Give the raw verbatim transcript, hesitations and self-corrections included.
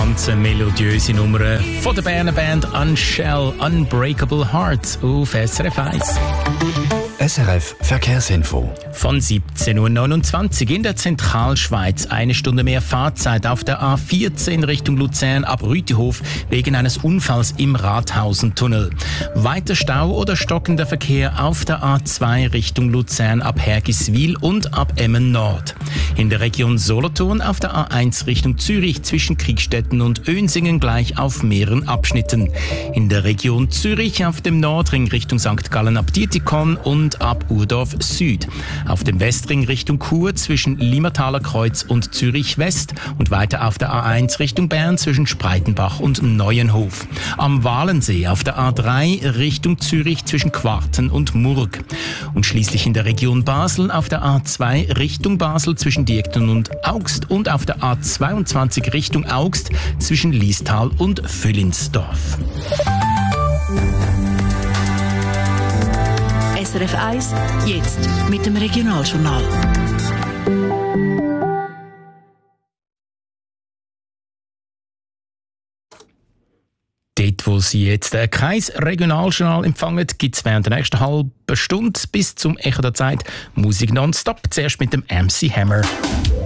ganz melodiöse Nummer von der Berner Band Unshell, Unbreakable Hearts auf S R F eins. S R F Verkehrsinfo. Von siebzehn Uhr neunundzwanzig in der Zentralschweiz. Eine Stunde mehr Fahrzeit auf der A vierzehn Richtung Luzern ab Rütihof wegen eines Unfalls im Rathausentunnel. Weiter Stau oder stockender Verkehr auf der A zwei Richtung Luzern ab Hergiswil und ab Emmen Nord. In der Region Solothurn auf der A eins Richtung Zürich zwischen Kriegstetten und Önsingen gleich auf mehreren Abschnitten. In der Region Zürich auf dem Nordring Richtung Sankt Gallen ab Dietikon und ab Urdorf Süd. Auf dem Westring Richtung Chur zwischen Limmertaler Kreuz und Zürich West und weiter auf der A eins Richtung Bern zwischen Spreitenbach und Neuenhof. Am Walensee auf der A drei Richtung Zürich zwischen Quarten und Murg. Und schließlich in der Region Basel auf der A zwei Richtung Basel zwischen Diekten und Augst und auf der A zweiundzwanzig Richtung Augst zwischen Liestal und Füllinsdorf. S R F eins, jetzt mit dem Regionaljournal. Dort, wo Sie jetzt äh, kein Regionaljournal empfangen, gibt es während der nächsten halben Stunde bis zum Echo der Zeit Musik nonstop. Zuerst mit dem M C Hammer.